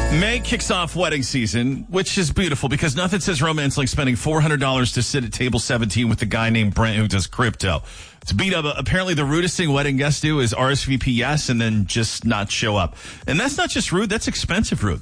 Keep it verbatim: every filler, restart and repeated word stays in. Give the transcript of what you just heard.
May kicks off wedding season, which is beautiful because nothing says romance like spending four hundred dollars to sit at table seventeen with a guy named Brent who does crypto. It's beat up. Apparently the rudest thing wedding guests do is R S V P yes and then just not show up. And that's not just rude, that's expensive rude.